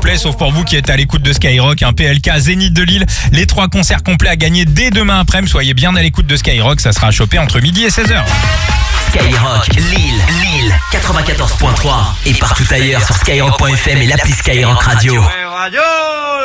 complet, sauf pour vous qui êtes à l'écoute de Skyrock. Un PLK Zénith de Lille. Les 3 concerts complets à gagner dès demain après-midi. Soyez bien à l'écoute de Skyrock. Ça sera à choper entre midi et 16h. Skyrock, Lille, 94.3 et partout ailleurs sur skyrock.fm et l'appli Skyrock Radio.